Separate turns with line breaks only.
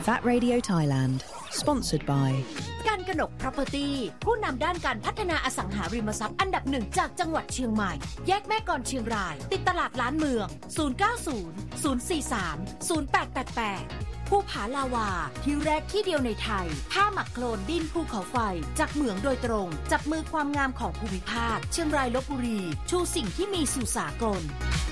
That Radio Thailand Sponsored by
การกนก Property ผู้นำด้านการพัฒนาอสังหาริมทรัพย์อันดับหนึ่งจากจังหวัดเชียงใหม่แยกแม่กลเชียงรายติดตลาดล้านเมือง090 043 0888ภูผาลาวาที่แรกที่เดียวในไทยผ้าหมักโคลนดินภูเขาไฟจากเหมืองโดยตรงจับมือความงามของภูมิภาคเชียงรายลพบุรีชูสิ่งที่มีสู่สากล